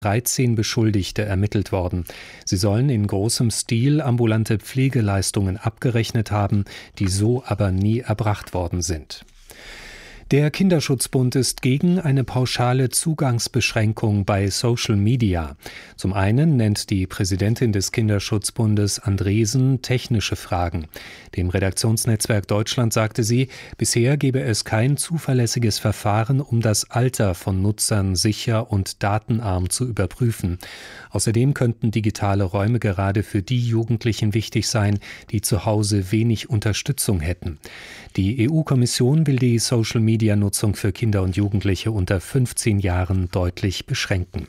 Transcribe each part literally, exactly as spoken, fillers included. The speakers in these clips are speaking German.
dreizehn Beschuldigte ermittelt worden. Sie sollen in großem Stil ambulante Pflegeleistungen abgerechnet haben, die so aber nie erbracht worden sind. Der Kinderschutzbund ist gegen eine pauschale Zugangsbeschränkung bei Social Media. Zum einen nennt die Präsidentin des Kinderschutzbundes Andresen technische Fragen. Dem Redaktionsnetzwerk Deutschland sagte sie, bisher gebe es kein zuverlässiges Verfahren, um das Alter von Nutzern sicher und datenarm zu überprüfen. Außerdem könnten digitale Räume gerade für die Jugendlichen wichtig sein, die zu Hause wenig Unterstützung hätten. Die E U-Kommission will die Social-Media-Nutzung für Kinder und Jugendliche unter fünfzehn Jahren deutlich beschränken.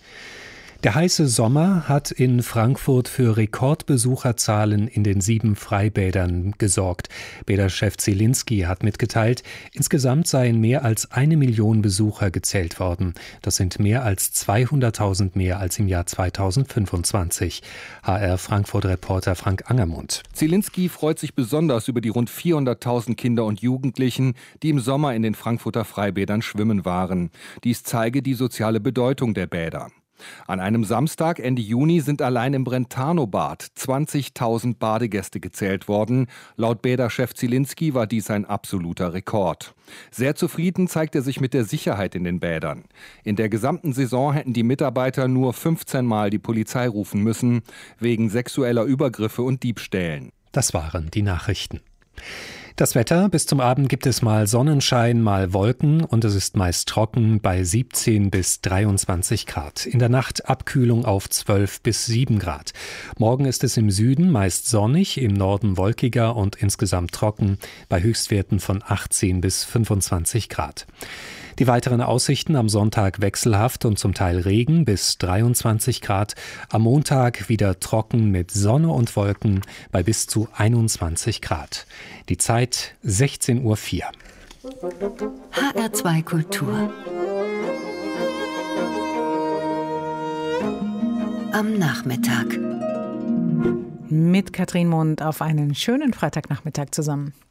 Der heiße Sommer hat in Frankfurt für Rekordbesucherzahlen in den sieben Freibädern gesorgt. Bäderchef Zielinski hat mitgeteilt, insgesamt seien mehr als eine Million Besucher gezählt worden. Das sind mehr als zweihunderttausend mehr als im Jahr zweitausendfünfundzwanzig. H R Frankfurt-Reporter Frank Angermund. Zielinski freut sich besonders über die rund vierhunderttausend Kinder und Jugendlichen, die im Sommer in den Frankfurter Freibädern schwimmen waren. Dies zeige die soziale Bedeutung der Bäder. An einem Samstag Ende Juni sind allein im Brentano-Bad zwanzigtausend Badegäste gezählt worden. Laut Bäderchef Zielinski war dies ein absoluter Rekord. Sehr zufrieden zeigt er sich mit der Sicherheit in den Bädern. In der gesamten Saison hätten die Mitarbeiter nur fünfzehn Mal die Polizei rufen müssen, wegen sexueller Übergriffe und Diebstählen. Das waren die Nachrichten. Das Wetter: Bis zum Abend gibt es mal Sonnenschein, mal Wolken und es ist meist trocken bei siebzehn bis dreiundzwanzig Grad. In der Nacht Abkühlung auf zwölf bis sieben Grad. Morgen ist es im Süden meist sonnig, im Norden wolkiger und insgesamt trocken bei Höchstwerten von achtzehn bis fünfundzwanzig Grad. Die weiteren Aussichten: am Sonntag wechselhaft und zum Teil Regen bis dreiundzwanzig Grad. Am Montag wieder trocken mit Sonne und Wolken bei bis zu einundzwanzig Grad. Die Zeit sechzehn Uhr vier. H R zwei Kultur. Am Nachmittag. Mit Katrin Mund auf einen schönen Freitagnachmittag zusammen.